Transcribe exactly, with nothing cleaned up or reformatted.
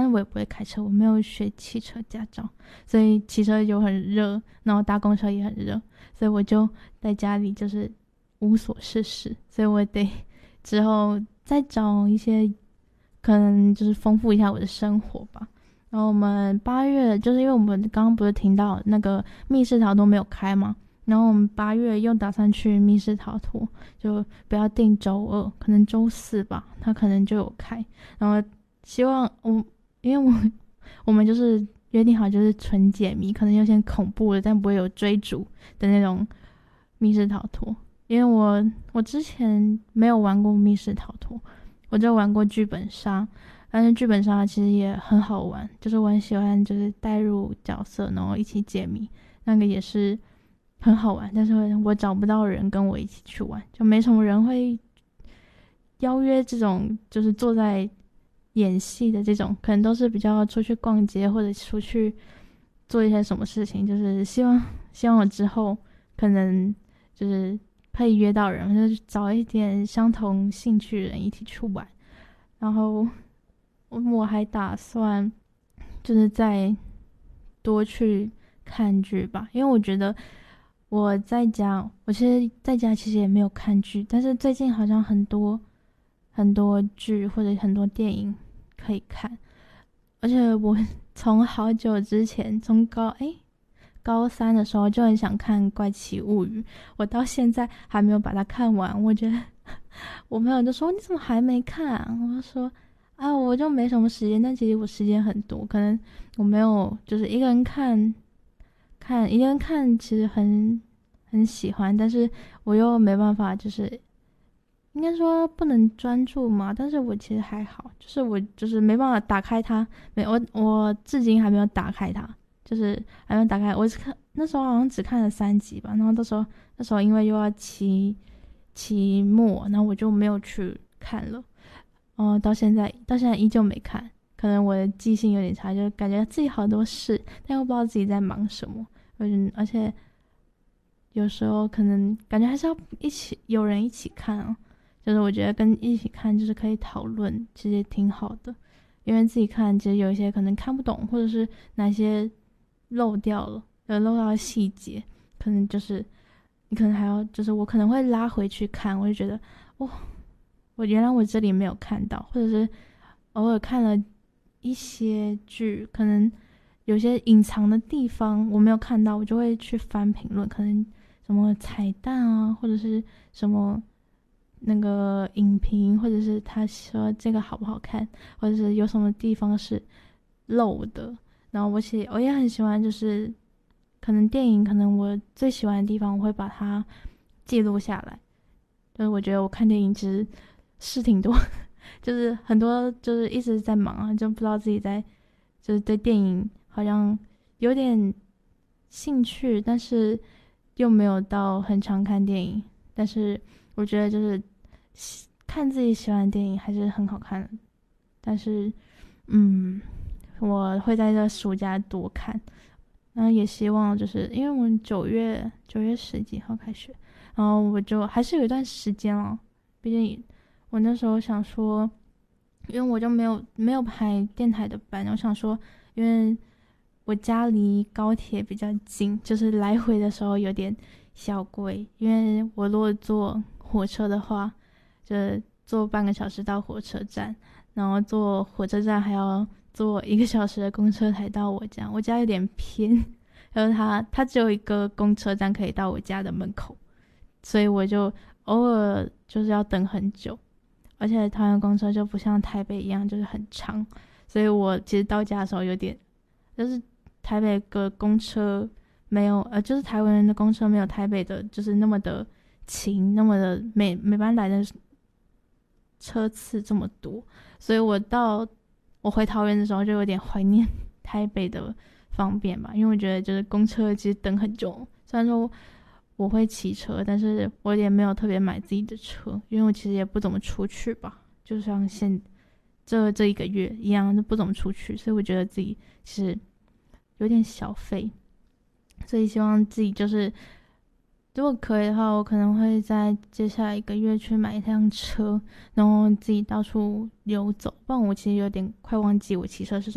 为我也不会开车，我没有学汽车驾照，所以骑车就很热，然后搭公车也很热，所以我就在家里就是无所事事，所以我得之后再找一些可能就是丰富一下我的生活吧。然后我们八月就是因为我们刚刚不是听到那个密室逃脱没有开吗？然后我们八月又打算去密室逃脱，就不要定周二，可能周四吧，他可能就有开。然后希望我，因为我我们就是约定好就是纯解谜，可能有些恐怖的，但不会有追逐的那种密室逃脱。因为我我之前没有玩过密室逃脱，我就玩过剧本杀。但是剧本杀其实也很好玩，就是我很喜欢就是带入角色然后一起解谜，那个也是很好玩。但是我找不到人跟我一起去玩，就没什么人会邀约这种就是坐在演戏的这种，可能都是比较出去逛街或者出去做一些什么事情，就是希望希望我之后可能就是可以约到人，就是找一点相同兴趣的人一起去玩。然后我还打算就是再多去看剧吧，因为我觉得我在家，我其实在家其实也没有看剧，但是最近好像很多很多剧或者很多电影可以看，而且我从好久之前，从高诶高三的时候就很想看《怪奇物语》，我到现在还没有把它看完。我觉得我朋友就说你怎么还没看啊？我就说啊，我就没什么时间，但其实我时间很多，可能我没有就是一个人看，看一个人看，其实很很喜欢，但是我又没办法，就是应该说不能专注嘛。但是我其实还好，就是我就是没办法打开它，没我我至今还没有打开它，就是还没有打开。我是看那时候好像只看了三集吧，然后那时候那时候因为又要期期末，然后我就没有去看了。哦，到现在到现在依旧没看，可能我的记性有点差，就感觉自己好多事，但又不知道自己在忙什么。嗯，而且有时候可能感觉还是要一起有人一起看啊，就是我觉得跟一起看就是可以讨论，其实挺好的。因为自己看其实有一些可能看不懂，或者是哪些漏掉了，有漏到的细节，可能就是你可能还要就是我可能会拉回去看，我就觉得哇。我原来我这里没有看到，或者是偶尔看了一些剧，可能有些隐藏的地方我没有看到，我就会去翻评论，可能什么彩蛋啊，或者是什么那个影评，或者是他说这个好不好看，或者是有什么地方是漏的。然后我其实我也很喜欢，就是可能电影，可能我最喜欢的地方，我会把它记录下来。就是我觉得我看电影其实事挺多，就是很多就是一直在忙啊，就不知道自己在就是对电影好像有点兴趣，但是又没有到很常看电影。但是我觉得就是看自己喜欢的电影还是很好看的。但是嗯，我会在这暑假多看，然后也希望就是因为我们九月九月十几号开学，然后我就还是有一段时间了，毕竟我那时候想说，因为我就没有没有排电台的班，我想说，因为我家离高铁比较近，就是来回的时候有点小贵，因为我如果坐火车的话，就坐半个小时到火车站，然后坐火车站还要坐一个小时的公车才到我家，我家有点偏，然后它它只有一个公车站可以到我家的门口，所以我就偶尔就是要等很久。而且桃园公车就不像台北一样就是很长，所以我其实到家的时候有点，就是台北的公车没有，呃，就是台湾人的公车没有台北的，就是那么的勤，那么的每每班来的车次这么多，所以我到我回桃园的时候就有点怀念台北的方便吧，因为我觉得就是公车其实等很久，虽然说我会骑车，但是我也没有特别买自己的车，因为我其实也不怎么出去吧，就像现这这一个月一样，就不怎么出去，所以我觉得自己其实有点小废，所以希望自己就是如果可以的话，我可能会在接下来一个月去买一辆车，然后自己到处游走，不然我其实有点快忘记我骑车是怎么